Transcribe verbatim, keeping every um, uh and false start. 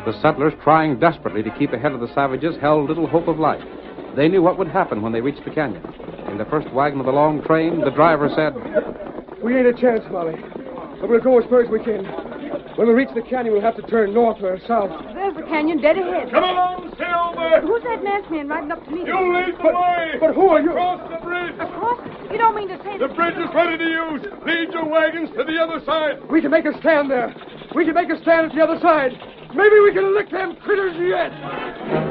The settlers, trying desperately to keep ahead of the savages, held little hope of life. They knew what would happen when they reached the canyon. In the first wagon of the long train, the driver said, "We ain't a chance, Molly. But we'll go as far as we can. When we reach the canyon, we'll have to turn north or south." There's the canyon dead ahead. Come along, Silver! Who's that masked man riding up to me? You lead the way! But who are you? Cross the bridge! Across? You don't mean to say The that... bridge is ready to use. Lead your wagons to the other side. We can make a stand there. We can make a stand at the other side. Maybe we can lick them critters yet.